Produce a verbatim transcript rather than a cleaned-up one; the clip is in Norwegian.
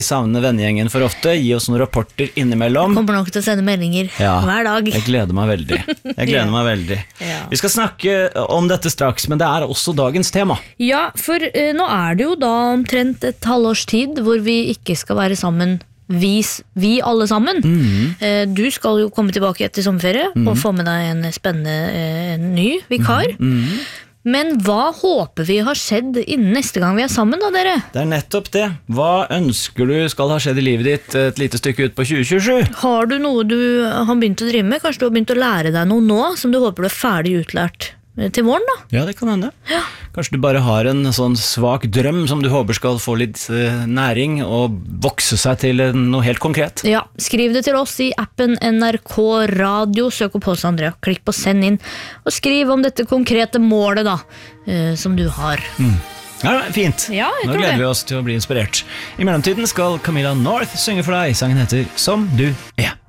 savner vennegjengen for ofte. Gi oss noen rapporter innimellom. Kommer nok til å sende meldinger ja, hver dag. Jeg gleder meg veldig. Jeg gleder ja. meg veldig. Ja. Vi skal snakke om dette straks, men det er også dagens tema. Ja, for uh, nå er det jo da omtrent et halvårs tid hvor vi ikke skal være sammen. Vi, vi alle sammen. Mm. Uh, du skal jo komme tilbake etter sommerferie mm. og få med deg en spennende uh, ny vikar. Mm. Mm. Men hva håper vi har skjedd innen neste gang vi er sammen da, dere? Det er nettopp det. Hva ønsker du skal ha skjedd i livet ditt et lite stykke ut på tjue tjuesju? Har du noe du har begynt å drive med? Kanskje du har begynt å lære deg noe nå som du håper du er ferdig utlært til våren da? Ja, det kan hende. Ja. Kanskje du bare har en sånn svak drøm som du håper skal få litt uh, næring og vokse seg til uh, noe helt konkret. Ja, skriv det til oss i appen N R K Radio, søk opp hos Andrea, klikk på send inn, og skriv om dette konkrete målet da, uh, som du har. Mm. Ja, fint. Ja, Nå gleder vi oss til å bli inspirert. I mellomtiden skal Camilla North synge for deg. Sangen heter Som du er.